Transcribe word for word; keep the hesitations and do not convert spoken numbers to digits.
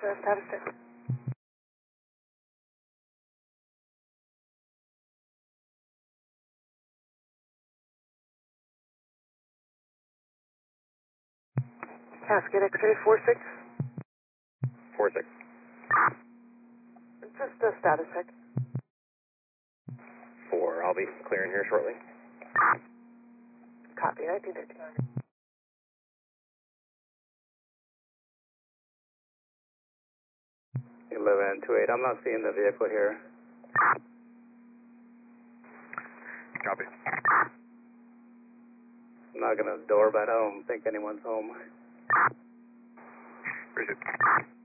Uh, status check. Cascade X-ray four six. four six. Just a status check. four, I'll be clearing here shortly. Copy, nineteen fifty-nine. eleven two eight, I'm not seeing the vehicle here. Copy. I'm not going to door, but I don't think anyone's home. Appreciate it.